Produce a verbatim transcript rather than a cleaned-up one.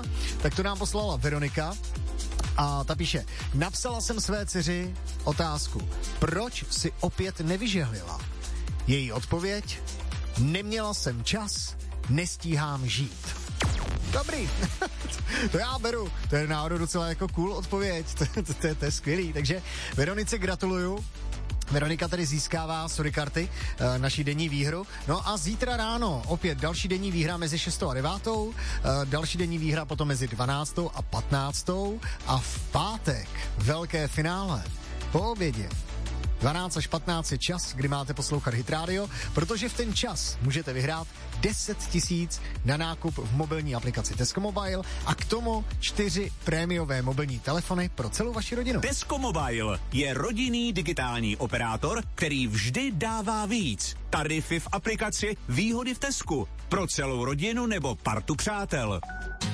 vám, tak to nám poslala Veronika a ta píše, napsala jsem své dceři otázku, proč si opět nevyžehlila? Její odpověď, neměla jsem čas, nestíhám žít. Dobrý, to já beru, to je náhodou docela jako cool odpověď, to, to, to, to je skvělý, takže Veronice gratuluju. Veronika tady získává sorry karty, e, naší denní výhru. No a zítra ráno opět další denní výhra mezi šestou a devátou, e, další denní výhra potom mezi dvanáctou a patnáctou a v pátek velké finále po obědě. dvanáct až patnáct je čas, kdy máte poslouchat Hit Radio, protože v ten čas můžete vyhrát deset tisíc na nákup v mobilní aplikaci Tesco Mobile a k tomu čtyři prémiové mobilní telefony pro celou vaši rodinu. Tesco Mobile je rodinný digitální operátor, který vždy dává víc. Tarify v aplikaci, výhody v Tesku. Pro celou rodinu nebo partu přátel.